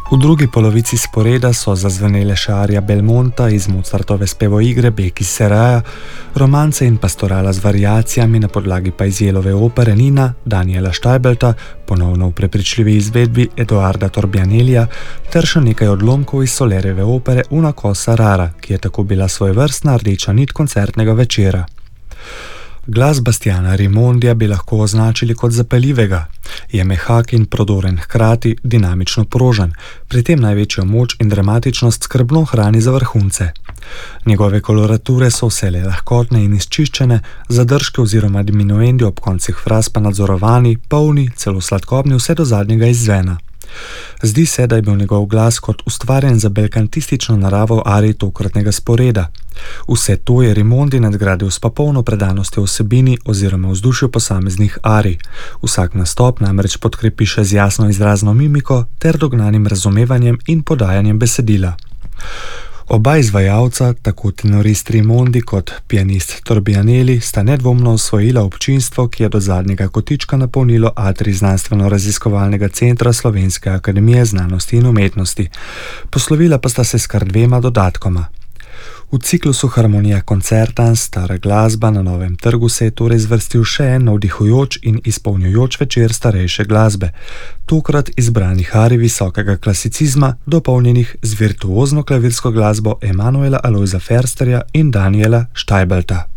V drugi polovici sporeda so zazvenele še arija Belmonta iz Mozartove spevoigre Beki Seraja, romance in pastorala z variacijami na podlagi Pajzielove opere Nina Daniela Steibelta, ponovno v prepričljivi izvedbi Edoarda Torbianellija, ter še nekaj odlomkov iz Solerjeve opere Una cosa rara, ki je tako bila svojevrstna rdeča nit koncertnega večera. Glas Bastiana Raimondija bi lahko označili kot zapeljivega. Je mehak in prodoren, hkrati dinamično prožen, pri tem največjo moč in dramatičnost skrbno hrani za vrhunce. Njegove kolorature so vselej lahkotne in izčiščene, zadržki oziroma diminuendi ob koncih fraz pa nadzorovani, polni, celo sladkobni vse do zadnjega izzvena. Zdi se, da je bil njegov glas kot ustvarjen za belkantistično naravo arij tokratnega sporeda. Vse to je Raimondi nadgradil s popolno predanostjo vsebini oziroma vzdušju posameznih arij. Vsak nastop namreč podkrepi še z jasno izrazno mimiko ter dognanim razumevanjem in podajanjem besedila. Oba izvajalca, tako tenorist Raimondi kot pianist Torbianelli, sta nedvomno osvojila občinstvo, ki je do zadnjega kotička napolnilo atrij Znanstveno-raziskovalnega centra Slovenske akademije znanosti in umetnosti. Poslovila pa sta se s kar 2 dodatkoma. V ciklusu Harmonija Concertans Stara glasba na Novem trgu se je torej zvrstil še en navdihujoč in izpolnjujoč večer starejše glasbe, tokrat izbranih arij visokega klasicizma, dopolnjenih z virtuozno klavirsko glasbo Emanuela Alojza Fersterja in Daniela Steibelta.